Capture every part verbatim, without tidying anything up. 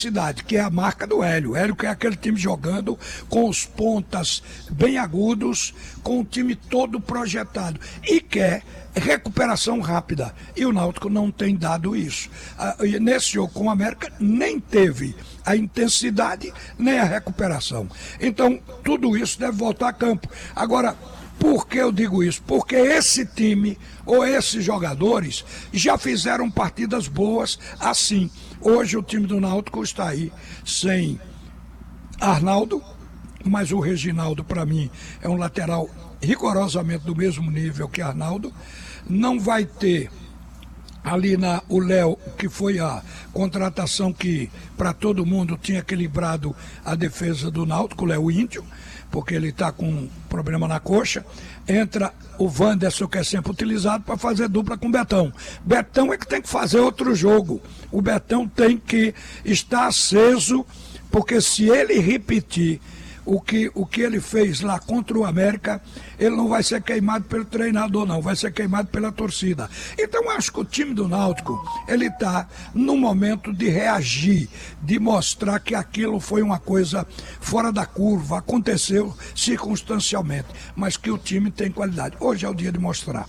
cidade, que é a marca do Hélio. O Hélio que é aquele time jogando com os pontas bem agudos, com o time todo projetado e quer recuperação rápida. E o Náutico não tem dado isso. Ah, nesse jogo com o América nem teve a intensidade nem a recuperação. Então tudo isso deve voltar a campo. Agora, por que eu digo isso? Porque esse time ou esses jogadores já fizeram partidas boas assim. Hoje o time do Náutico está aí sem Arnaldo, mas o Reginaldo para mim é um lateral rigorosamente do mesmo nível que Arnaldo. Não vai ter ali na, o Léo, que foi a contratação que para todo mundo tinha equilibrado a defesa do Náutico, o Léo Índio, porque ele está com um problema na coxa. Entra o Wanderson, que é sempre utilizado para fazer dupla com o Betão. Betão é que tem que fazer outro jogo. O Betão tem que estar aceso, porque se ele repetir o que, o que ele fez lá contra o América, ele não vai ser queimado pelo treinador, não, vai ser queimado pela torcida. Então acho que o time do Náutico, ele está no momento de reagir, de mostrar que aquilo foi uma coisa fora da curva, aconteceu circunstancialmente, mas que o time tem qualidade. Hoje é o dia de mostrar.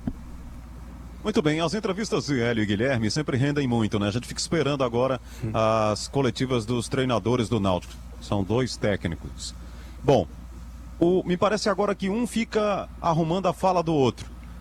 Muito bem, as entrevistas de Hélio e Guilherme sempre rendem muito, né? A gente fica esperando agora as coletivas dos treinadores do Náutico. São dois técnicos. Bom, o, me parece agora que um fica arrumando a fala do outro.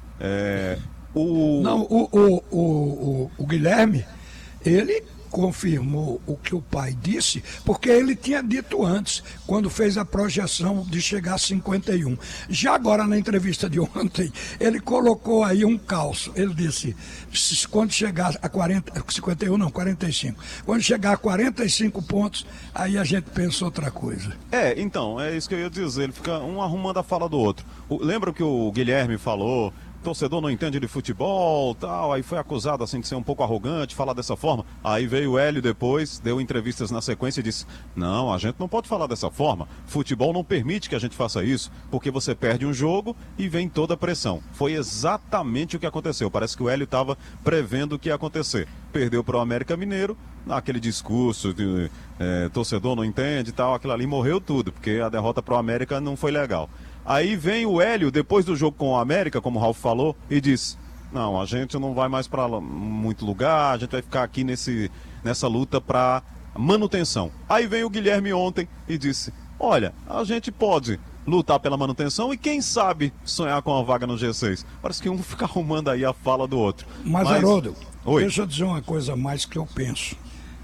É, o... Não, o, o, o, o, o Guilherme, ele confirmou o que o pai disse, porque ele tinha dito antes, quando fez a projeção de chegar a cinquenta e um. Já agora na entrevista de ontem, ele colocou aí um calço. Ele disse, quando chegar a quarenta, cinquenta e um não, quarenta e cinco. Quando chegar a quarenta e cinco pontos, aí a gente pensa outra coisa. É, então, é isso que eu ia dizer, ele fica um arrumando a fala do outro. O, lembra que o Guilherme falou, torcedor não entende de futebol, tal, aí foi acusado assim de ser um pouco arrogante, falar dessa forma. Aí veio o Hélio depois, deu entrevistas na sequência e disse, não, a gente não pode falar dessa forma, futebol não permite que a gente faça isso, porque você perde um jogo e vem toda a pressão. Foi exatamente o que aconteceu, parece que o Hélio estava prevendo o que ia acontecer. Perdeu para o América Mineiro, naquele discurso de é, torcedor não entende e tal, aquilo ali morreu tudo, porque a derrota para o América não foi legal. Aí vem o Hélio, depois do jogo com o América, como o Ralf falou, e diz, não, a gente não vai mais para muito lugar, a gente vai ficar aqui nesse, nessa luta para manutenção. Aí vem o Guilherme ontem e disse, olha, a gente pode lutar pela manutenção e quem sabe sonhar com a vaga no G seis. Parece que um fica arrumando aí a fala do outro. Mas, Mas... Haroldo, Oi. Deixa eu dizer uma coisa a mais que eu penso.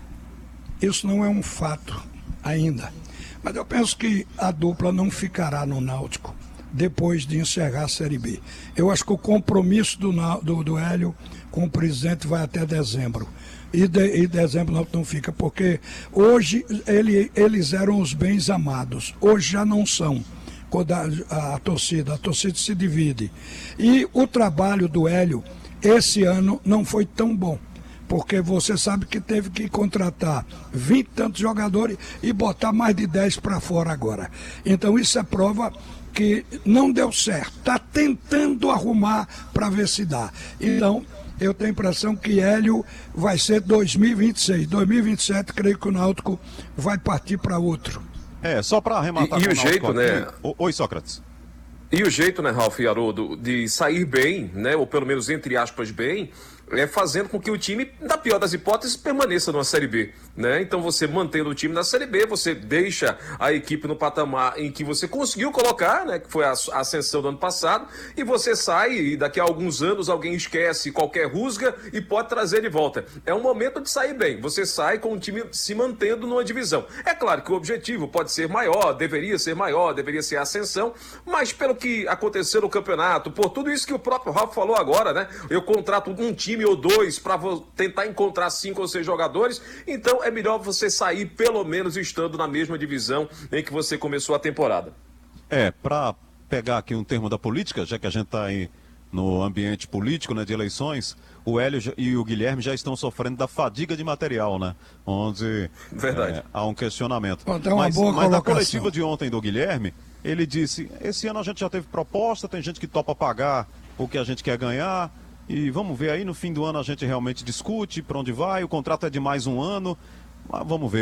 Isso não é um fato ainda. Mas eu penso que a dupla não ficará no Náutico depois de encerrar a Série B. Eu acho que o compromisso do, do, do Hélio com o presidente vai até dezembro. E, de, e dezembro não, não fica, porque hoje ele, eles eram os bens amados. Hoje já não são. Quando a, a, a torcida, a torcida se divide. E o trabalho do Hélio, esse ano, não foi tão bom. Porque você sabe que teve que contratar vinte e tantos jogadores e botar mais de dez para fora agora. Então isso é prova que não deu certo. Está tentando arrumar para ver se dá. Então eu tenho a impressão que Hélio vai ser dois mil e vinte e seis. dois mil e vinte e sete, creio que o Náutico vai partir para outro. É, só para arrematar. E, e o jeito, aqui, né? Oi, Sócrates. E o jeito, né, Ralf e Haroldo, de sair bem, né, ou pelo menos entre aspas bem, é fazendo com que o time, na pior das hipóteses, permaneça numa Série B, né? Então você mantendo o time na Série B, você deixa a equipe no patamar em que você conseguiu colocar, né? Que foi a ascensão do ano passado, e você sai e daqui a alguns anos alguém esquece qualquer rusga e pode trazer de volta. É um momento de sair bem, você sai com o time se mantendo numa divisão. É claro que o objetivo pode ser maior, deveria ser maior, deveria ser a ascensão, mas pelo que aconteceu no campeonato, por tudo isso que o próprio Ralf falou agora, né? Eu contrato um time ou dois para tentar encontrar cinco ou seis jogadores, então é melhor você sair pelo menos estando na mesma divisão em que você começou a temporada. É, para pegar aqui um termo da política, já que a gente está aí no ambiente político, né, de eleições, o Hélio e o Guilherme já estão sofrendo da fadiga de material, né, onde é, há um questionamento. Bom, então mas, uma boa mas na coletiva de ontem do Guilherme, ele disse, esse ano a gente já teve proposta, tem gente que topa pagar o que a gente quer ganhar, e vamos ver aí, no fim do ano a gente realmente discute para onde vai, o contrato é de mais um ano. Mas vamos ver.